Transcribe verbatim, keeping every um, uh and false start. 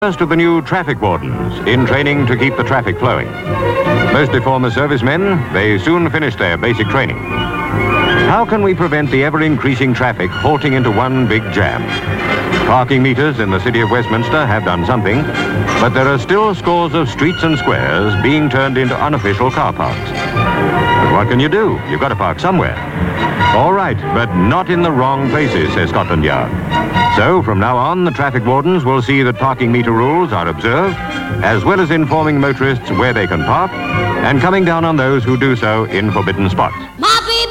First of the new traffic wardens, in training to keep the traffic flowing. Mostly former servicemen, they soon finish their basic training. How can we prevent the ever-increasing traffic halting into one big jam? Parking meters in the city of Westminster have done something, but there are still scores of streets and squares being turned into unofficial car parks. But what can you do? You've got to park somewhere. All right, but not in the wrong places, says Scotland Yard. So, from now on, the traffic wardens will see that parking meter rules are observed, as well as informing motorists where they can park, and coming down on those who do so in forbidden spots. Mom!